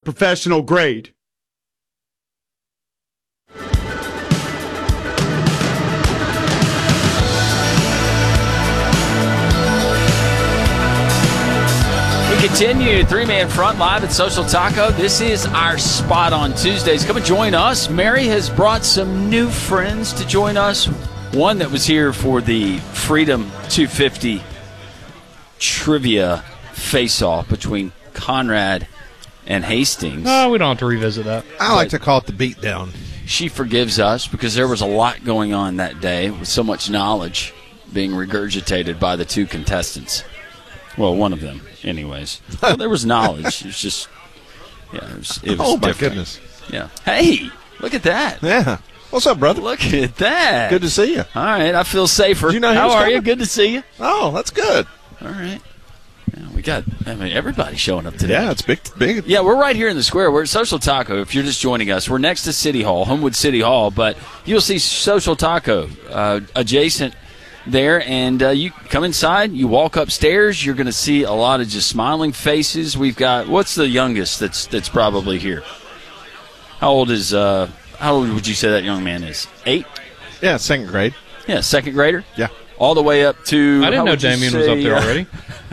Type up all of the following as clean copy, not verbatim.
professional grade. We continue three-man front live at Social Taco. This is our spot on Tuesdays. Come and join us. Mary has brought some new friends to join us. One that was here for the Freedom 250 trivia face-off between Conrad and Hastings. No, we don't have to revisit that. I like to call it the beatdown. She forgives us because there was a lot going on that day with so much knowledge being regurgitated by the two contestants. Well, one of them, anyways. Well, there was knowledge. It was just, yeah, it was oh, my different. goodness. Yeah. Hey, look at that. Yeah. What's up, brother? Look at that. Good to see you. All right, I feel safer. Did you know he How was are coming? you? Good to see you. Oh, that's good. All right. Yeah, we got, everybody's showing up today. Yeah, it's big. Yeah, we're right here in the square. We're at Social Taco. If you're just joining us, we're next to City Hall, Homewood City Hall, but you'll see Social Taco adjacent there, and you come inside, you walk upstairs, you're going to see a lot of just smiling faces. We've got, what's the youngest that's probably here? How old would you say that young man is? 8? Yeah, second grade. Yeah, second grader? Yeah. All the way up to, I didn't know Damien was up there already.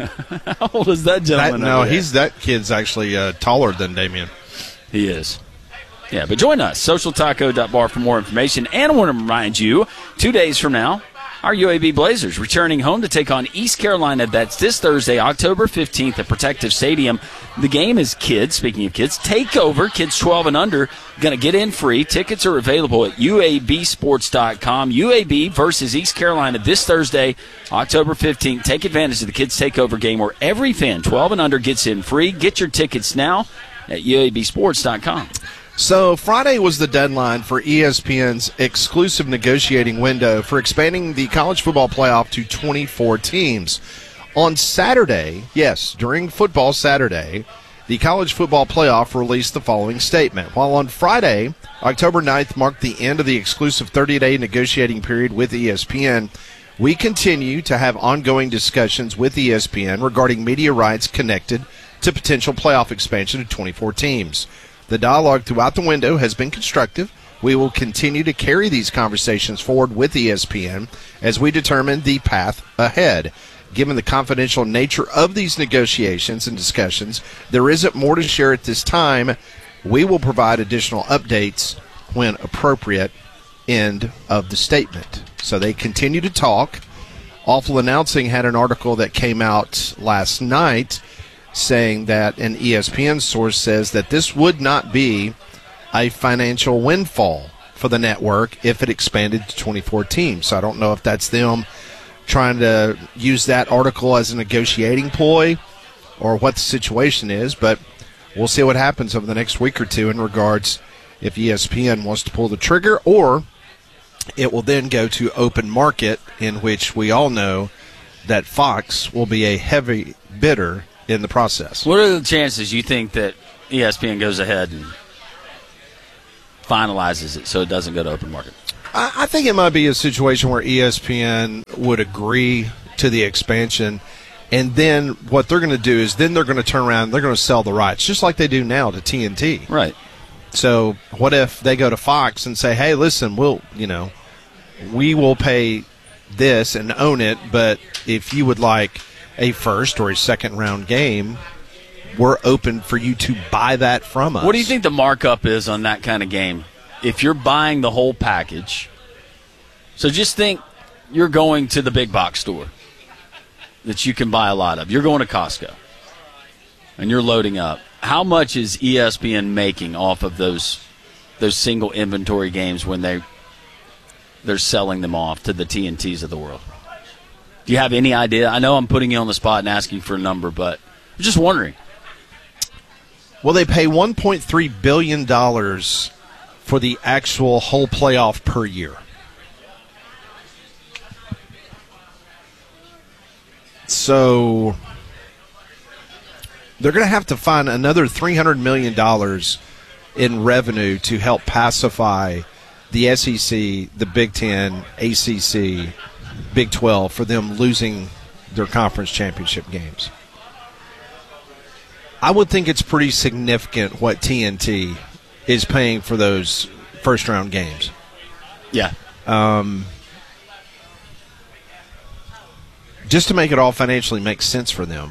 How old is that gentleman? That kid's actually taller than Damien. He is. Yeah, but join us, socialtaco.bar for more information. And I want to remind you, 2 days from now, our UAB Blazers returning home to take on East Carolina. That's this Thursday, October 15th at Protective Stadium. The game is kids, speaking of kids, takeover, kids 12 and under, going to get in free. Tickets are available at UABsports.com. UAB versus East Carolina this Thursday, October 15th. Take advantage of the kids takeover game where every fan 12 and under gets in free. Get your tickets now at UABsports.com. So Friday was the deadline for ESPN's exclusive negotiating window for expanding the college football playoff to 24 teams. On Saturday, yes, during football Saturday, the college football playoff released the following statement. While on Friday, October 9th marked the end of the exclusive 30-day negotiating period with ESPN, we continue to have ongoing discussions with ESPN regarding media rights connected to potential playoff expansion to 24 teams. The dialogue throughout the window has been constructive. We will continue to carry these conversations forward with ESPN as we determine the path ahead. Given the confidential nature of these negotiations and discussions, there isn't more to share at this time. We will provide additional updates when appropriate. End of the statement. So they continue to talk. Awful Announcing had an article that came out last night saying that an ESPN source says that this would not be a financial windfall for the network if it expanded to 24 teams. So I don't know if that's them trying to use that article as a negotiating ploy or what the situation is, but we'll see what happens over the next week or two in regards if ESPN wants to pull the trigger, or it will then go to open market, in which we all know that Fox will be a heavy bidder in the process. What are the chances you think that ESPN goes ahead and finalizes it so it doesn't go to open market? I think it might be a situation where ESPN would agree to the expansion, and then what they're going to do is then they're going to turn around and they're going to sell the rights, just like they do now to TNT. Right. So what if they go to Fox and say, hey, listen, we will pay this and own it, but if you would like a first or a second round game, we're open for you to buy that from us. What do you think the markup is on that kind of game? If you're buying the whole package, so just think you're going to the big box store that you can buy a lot of. You're going to Costco, and you're loading up. How much is ESPN making off of those single inventory games when they're selling them off to the TNTs of the world? Do you have any idea? I know I'm putting you on the spot and asking for a number, but I'm just wondering. Well, they pay $1.3 billion for the actual whole playoff per year. So they're going to have to find another $300 million in revenue to help pacify the SEC, the Big Ten, ACC, Big 12 for them losing their conference championship games. I would think it's pretty significant what TNT is paying for those first-round games. Yeah. Just to make it all financially make sense for them.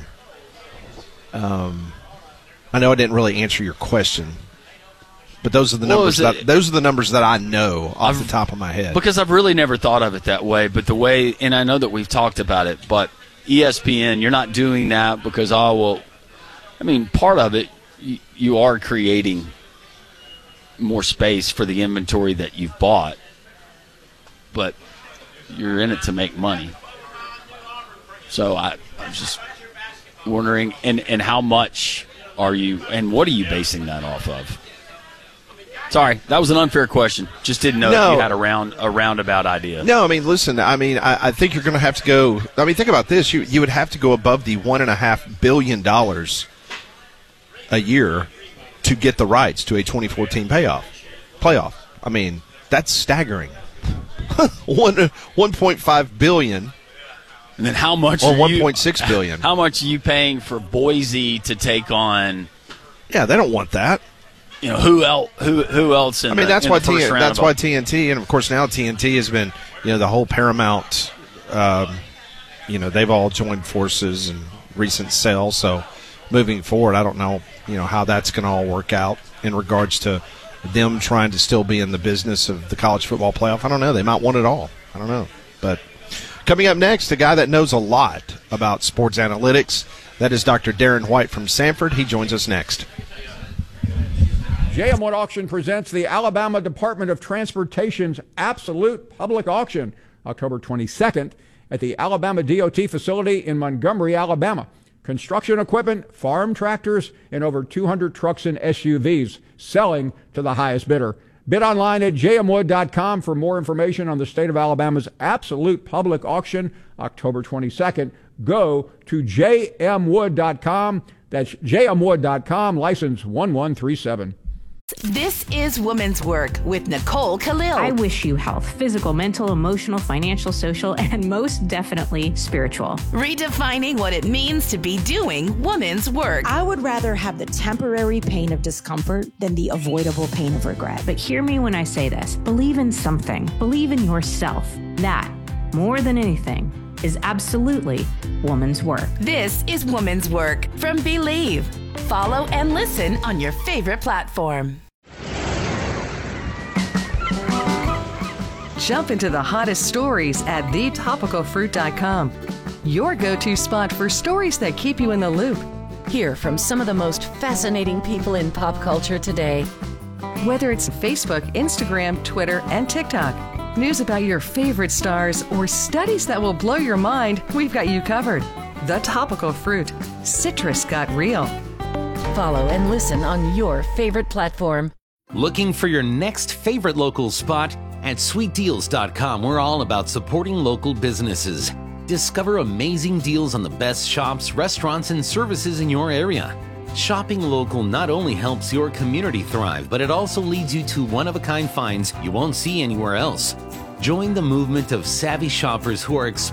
I know I didn't really answer your question, but those are the numbers. Those are the numbers that I know off the top of my head. Because I've really never thought of it that way. But the way, and I know that we've talked about it, but ESPN, you're not doing that because part of it, you are creating more space for the inventory that you've bought, but you're in it to make money. So I was just wondering, and how much are you, and what are you basing that off of? Sorry, that was an unfair question. Just didn't know if you had a roundabout idea. No, listen, I think you're going to have to go. Think about this. You would have to go above the $1.5 billion a year to get the rights to a 2014 playoff. That's staggering. 1.5 billion. And then how much? Or 1.6 billion. How much are you paying for Boise to take on? Yeah, they don't want that. Who else? Who else? That's why TNT, and of course now TNT has been, the whole Paramount. They've all joined forces in recent sales. So moving forward, I don't know, how that's going to all work out in regards to them trying to still be in the business of the college football playoff. I don't know. They might want it all. I don't know, but. Coming up next, a guy that knows a lot about sports analytics. That is Dr. Darren White from Samford. He joins us next. JM Wood Auction presents the Alabama Department of Transportation's Absolute Public Auction, October 22nd at the Alabama DOT facility in Montgomery, Alabama. Construction equipment, farm tractors, and over 200 trucks and SUVs selling to the highest bidder. Bid online at jmwood.com for more information on the state of Alabama's Absolute Public Auction, October 22nd. Go to jmwood.com. That's jmwood.com, license 1137. This is Women's Work with Nicole Khalil. I wish you health, physical, mental, emotional, financial, social, and most definitely spiritual. Redefining what it means to be doing women's work. I would rather have the temporary pain of discomfort than the avoidable pain of regret. But hear me when I say this. Believe in something. Believe in yourself. That, more than anything, is absolutely woman's work. This is Woman's Work from Believe. Follow and listen on your favorite platform. Jump into the hottest stories at thetopicalfruit.com. Your go-to spot for stories that keep you in the loop. Hear from some of the most fascinating people in pop culture today. Whether it's Facebook, Instagram, Twitter, and TikTok, news about your favorite stars, or studies that will blow your mind, we've got you covered. The Topical Fruit. Citrus got real. Follow and listen on your favorite platform. Looking for your next favorite local spot? At sweetdeals.com, we're all about supporting local businesses. Discover amazing deals on the best shops, restaurants, and services in your area. Shopping local not only helps your community thrive, but it also leads you to one-of-a-kind finds you won't see anywhere else. Join the movement of savvy shoppers who are